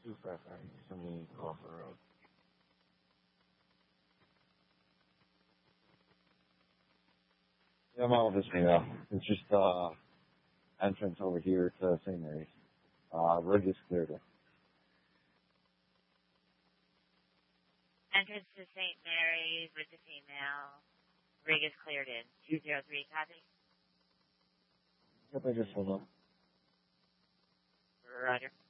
255, Sunny Crawford Road. Yeah, I'm out with this now. It's just, entrance over here to St. Mary's. Rig is cleared. Entrance to St. Mary's with the female. Rig is cleared in. 203, copy? Yep, I just hold up. Roger.